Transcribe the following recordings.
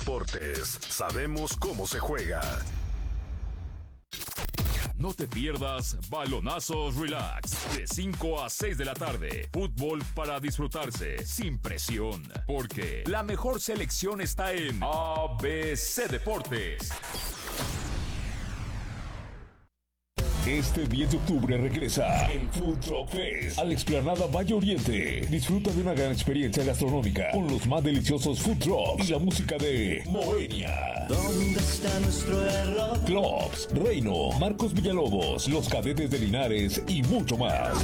Deportes, sabemos cómo se juega. No te pierdas Balonazos Relax, de 5 a 6 de la tarde. Fútbol para disfrutarse, sin presión. Porque la mejor selección está en ABC Deportes. Este 10 de octubre regresa el Food Truck Fest a la explanada Valle Oriente. Disfruta de una gran experiencia gastronómica con los más deliciosos food trucks y la música de Moenia. ¿Dónde está nuestro error? Clubs, Reino, Marcos Villalobos, Los Cadetes de Linares y mucho más.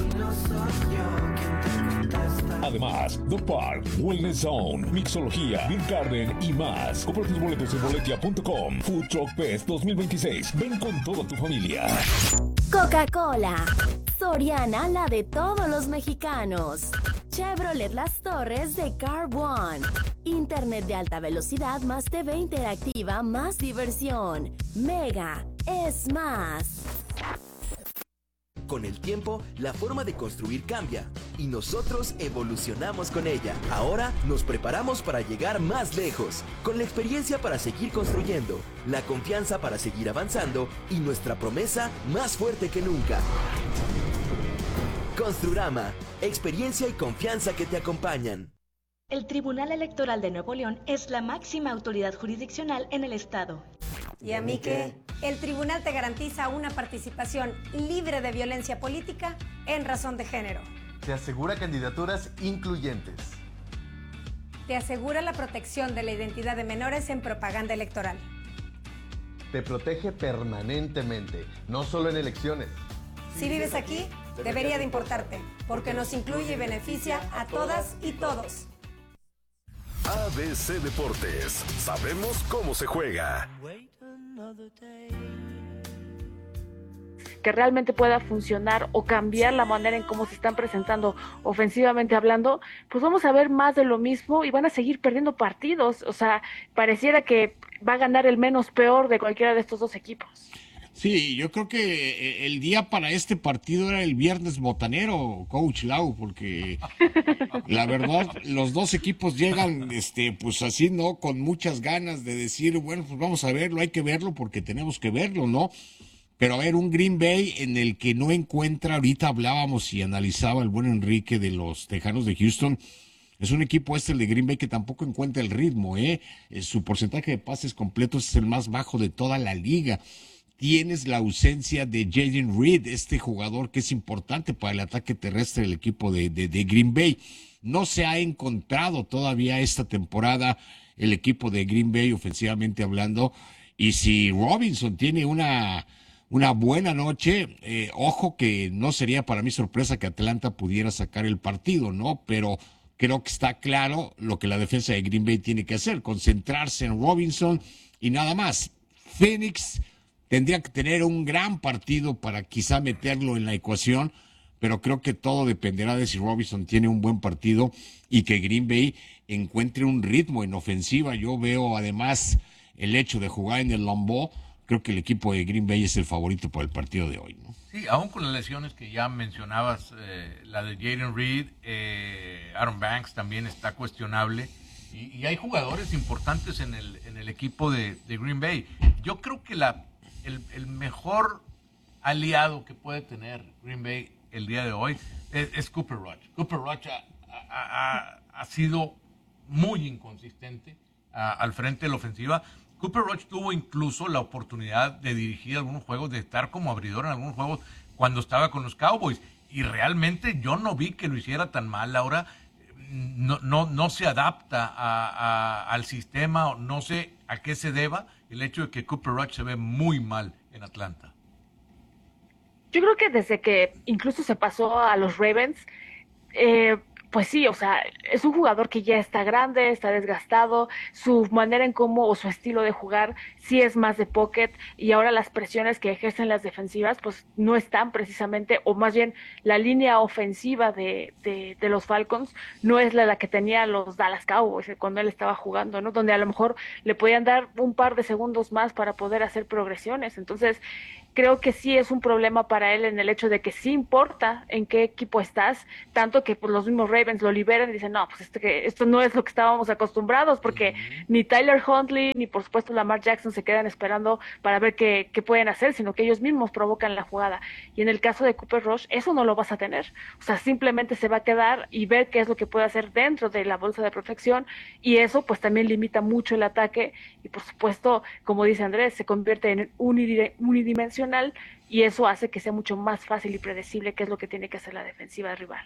Además, The Park, Wellness Zone, Mixología, Beer Garden y más. Compra tus boletos en boletia.com. Food Truck Fest 2026. Ven con toda tu familia. Coca-Cola. Soriana, la de todos los mexicanos. Chevrolet Las Torres de Car One. Internet de alta velocidad más TV interactiva más diversión. Mega es más. Con el tiempo, la forma de construir cambia y nosotros evolucionamos con ella. Ahora nos preparamos para llegar más lejos, con la experiencia para seguir construyendo, la confianza para seguir avanzando y nuestra promesa más fuerte que nunca. Construrama, experiencia y confianza que te acompañan. El Tribunal Electoral de Nuevo León es la máxima autoridad jurisdiccional en el estado. ¿Y a mí qué? El tribunal te garantiza una participación libre de violencia política en razón de género. Te asegura candidaturas incluyentes. Te asegura la protección de la identidad de menores en propaganda electoral. Te protege permanentemente, no solo en elecciones. Si vives aquí, debería de importarte, porque nos incluye y beneficia a todas y todos. ABC Deportes, sabemos cómo se juega. Que realmente pueda funcionar o cambiar la manera en cómo se están presentando ofensivamente hablando, pues vamos a ver más de lo mismo y van a seguir perdiendo partidos. O sea, pareciera que va a ganar el menos peor de cualquiera de estos dos equipos. Sí, yo creo que el día para este partido era el viernes botanero, Coach Lau, porque la verdad los dos equipos llegan pues así, ¿no? Con muchas ganas de decir, bueno, pues vamos a verlo, hay que verlo porque tenemos que verlo, ¿no? Pero a ver, un Green Bay en el que no encuentra, ahorita hablábamos y analizaba el buen Enrique de los Tejanos de Houston, es un equipo el de Green Bay que tampoco encuentra el ritmo, su porcentaje de pases completos es el más bajo de toda la liga. Tienes la ausencia de Jaden Reed, este jugador que es importante para el ataque terrestre del equipo de Green Bay. No se ha encontrado todavía esta temporada el equipo de Green Bay ofensivamente hablando. Y si Robinson tiene una buena noche, ojo que no sería para mí sorpresa que Atlanta pudiera sacar el partido, ¿no? Pero creo que está claro lo que la defensa de Green Bay tiene que hacer, concentrarse en Robinson y nada más. Phoenix tendría que tener un gran partido para quizá meterlo en la ecuación, pero creo que todo dependerá de si Robinson tiene un buen partido y que Green Bay encuentre un ritmo en ofensiva. Yo veo además el hecho de jugar en el Lambeau, creo que el equipo de Green Bay es el favorito para el partido de hoy, ¿no? Sí, aún con las lesiones que ya mencionabas, la de Jaden Reed, Aaron Banks también está cuestionable, y hay jugadores importantes en el equipo de Green Bay. Yo creo que el mejor aliado que puede tener Green Bay el día de hoy es Cooper Rush. Cooper Rush ha sido muy inconsistente al frente de la ofensiva. Cooper Rush tuvo incluso la oportunidad de dirigir algunos juegos, de estar como abridor en algunos juegos cuando estaba con los Cowboys, y realmente yo no vi que lo hiciera tan mal. Ahora no se adapta al sistema, no sé a qué se deba el hecho de que Cooper Rush se ve muy mal en Atlanta. Yo creo que desde que incluso se pasó a los Ravens, pues sí, o sea, es un jugador que ya está grande, está desgastado, su manera en cómo o su estilo de jugar sí es más de pocket, y ahora las presiones que ejercen las defensivas pues no están precisamente, o más bien la línea ofensiva de los Falcons no es la que tenía los Dallas Cowboys cuando él estaba jugando, ¿no? Donde a lo mejor le podían dar un par de segundos más para poder hacer progresiones. Entonces creo que sí es un problema para él en el hecho de que sí importa en qué equipo estás, tanto que pues los mismos Ravens Ravens lo liberan y dicen, no, pues esto no es lo que estábamos acostumbrados, porque ni Tyler Huntley ni por supuesto Lamar Jackson se quedan esperando para ver qué pueden hacer, sino que ellos mismos provocan la jugada. Y en el caso de Cooper Rush, eso no lo vas a tener. O sea, simplemente se va a quedar y ver qué es lo que puede hacer dentro de la bolsa de protección, y eso pues también limita mucho el ataque, y por supuesto, como dice Andrés, se convierte en unidimensional, y eso hace que sea mucho más fácil y predecible qué es lo que tiene que hacer la defensiva rival.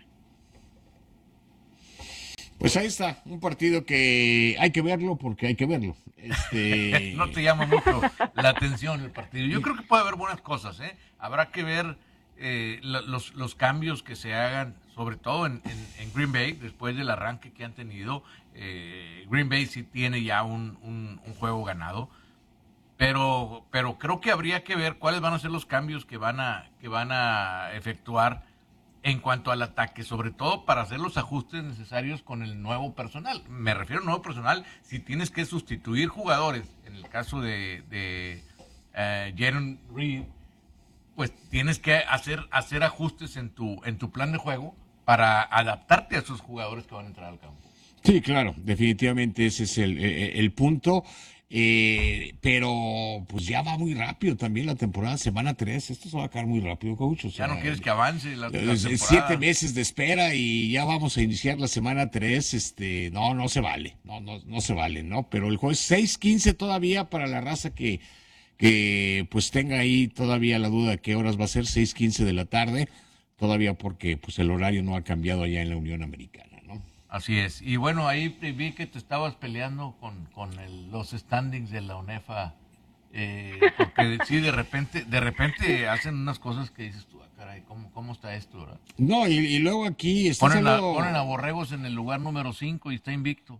Pues ahí está, un partido que hay que verlo porque hay que verlo. No te llama mucho la atención el partido. Yo creo que puede haber buenas cosas, ¿eh? Habrá que ver los cambios que se hagan, sobre todo en Green Bay, después del arranque que han tenido. Green Bay sí tiene ya un juego ganado. Pero creo que habría que ver cuáles van a ser los cambios que van a efectuar en cuanto al ataque, sobre todo para hacer los ajustes necesarios con el nuevo personal. Me refiero al nuevo personal si tienes que sustituir jugadores. En el caso de Jaron Reed, pues tienes que hacer ajustes en tu plan de juego para adaptarte a esos jugadores que van a entrar al campo. Sí, claro, definitivamente ese es el punto. Pero pues ya va muy rápido también la temporada, semana 3, esto se va a acabar muy rápido, coach. O sea, ya no quieres que avance la temporada. 7 meses de espera y ya vamos a iniciar la semana 3, no se vale, no se vale, ¿no? Pero el juego es 6:15 todavía para la raza que pues tenga ahí todavía la duda de qué horas va a ser, 6:15 de la tarde, todavía porque pues el horario no ha cambiado allá en la Unión Americana. Así es. Y bueno, ahí vi que te estabas peleando con los standings de la UNEFA, porque sí, de repente hacen unas cosas que dices tú, caray, ¿cómo está esto, verdad? No, y luego aquí ponen a Borregos en el lugar número 5 y está invicto.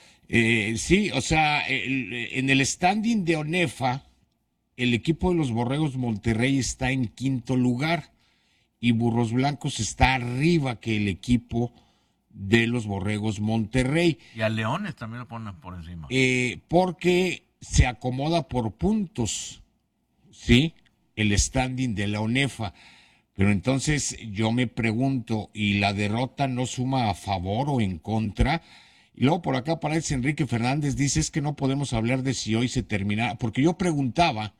Sí, o sea, en el standing de UNEFA, el equipo de los Borregos Monterrey está en 5º lugar y Burros Blancos está arriba que el equipo de los Borregos Monterrey. Y a Leones también lo ponen por encima. Porque se acomoda por puntos, ¿sí? El standing de la UNEFA. Pero entonces yo me pregunto, ¿y la derrota no suma a favor o en contra? Y luego por acá aparece Enrique Fernández, dice, es que no podemos hablar de si hoy se terminara, porque yo preguntaba,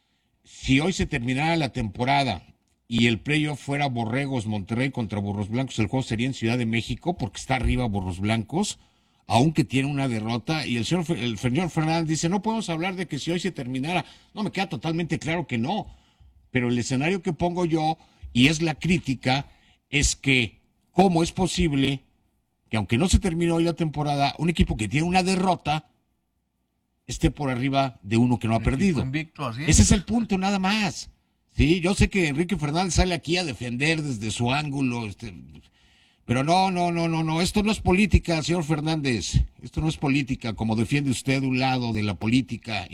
si hoy se terminara la temporada y el playoff fuera Borregos Monterrey contra Burros Blancos, el juego sería en Ciudad de México porque está arriba Burros Blancos, aunque tiene una derrota, y el señor Fernández dice, no podemos hablar de que si hoy se terminara. No, me queda totalmente claro que no, pero el escenario que pongo yo, y es la crítica, es que cómo es posible que aunque no se terminó hoy la temporada, un equipo que tiene una derrota esté por arriba de uno que no ha perdido. Invicto, así es. Ese es el punto, nada más. Sí, yo sé que Enrique Fernández sale aquí a defender desde su ángulo, pero no, esto no es política, señor Fernández, esto no es política, como defiende usted un lado de la política,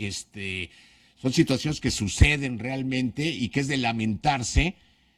son situaciones que suceden realmente y que es de lamentarse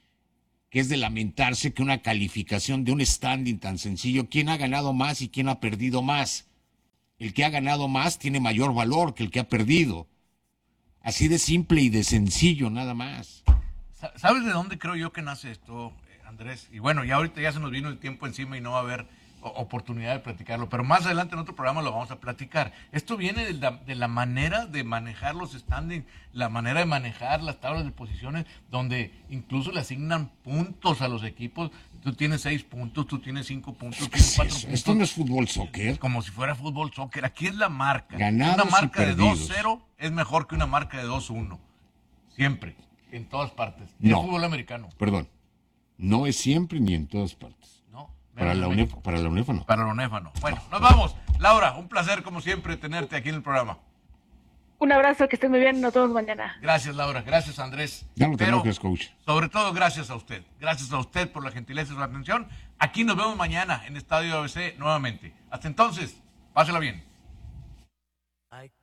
que una calificación de un standing tan sencillo, quién ha ganado más y quién ha perdido más. El que ha ganado más tiene mayor valor que el que ha perdido. Así de simple y de sencillo, nada más. ¿Sabes de dónde creo yo que nace esto, Andrés? Y bueno, ya ahorita ya se nos vino el tiempo encima y no va a haber oportunidad de platicarlo, pero más adelante en otro programa lo vamos a platicar. Esto viene de la manera de manejar los standings, la manera de manejar las tablas de posiciones, donde incluso le asignan puntos a los equipos. Tú tienes 6 puntos, tú tienes 5 puntos, tú tienes 4 puntos. Esto no es fútbol soccer. Como si fuera fútbol soccer. Aquí es la marca. Ganados una marca y de perdidos. 2-0 es mejor que una marca de 2-1. Siempre, en todas partes. No. El fútbol americano. Perdón, no es siempre ni en todas partes. No. Para la UNEFA no. Para la UNEFA no. Bueno, nos vamos. Laura, un placer como siempre tenerte aquí en el programa. Un abrazo, que estés muy bien, nos vemos mañana. Gracias, Laura. Gracias, Andrés. Ya no te enojes, coach. Sobre todo, gracias a usted. Gracias a usted por la gentileza y su atención. Aquí nos vemos mañana en Estadio ABC nuevamente. Hasta entonces, pásela bien.